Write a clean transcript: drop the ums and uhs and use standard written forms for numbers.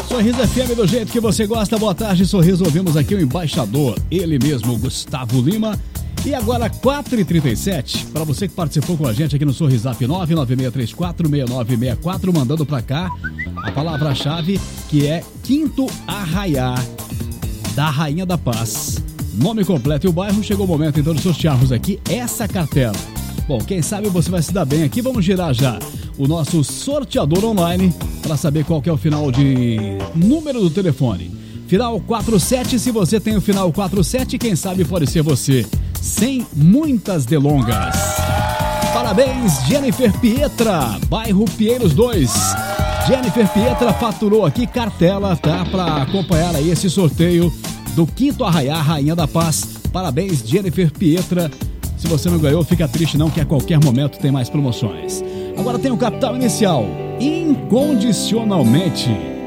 Sorriso FM do jeito que você gosta. Boa tarde, Sorriso. Ouvimos aqui o embaixador, ele mesmo, Gustavo Lima. E agora, 4h37, para você que participou com a gente aqui no Sorrisap 996346964, mandando para cá a palavra-chave que é Quinto Arraiá, da Rainha da Paz. Nome completo e o bairro. Chegou o momento então de sortearmos aqui essa cartela. Bom, quem sabe você vai se dar bem aqui. Vamos girar já o nosso sorteador online para saber qual que é o final de número do telefone. Final 47, se você tem o final 47, quem sabe pode ser você. Sem muitas delongas. Parabéns, Jennifer Pietra, bairro Pinheiros 2. Jennifer Pietra faturou aqui cartela, tá? Para acompanhar aí esse sorteio do Quinto Arraiá, Rainha da Paz. Parabéns, Jennifer Pietra. Se você não ganhou, fica triste não, que a qualquer momento tem mais promoções. Agora tem o capital inicial, incondicionalmente.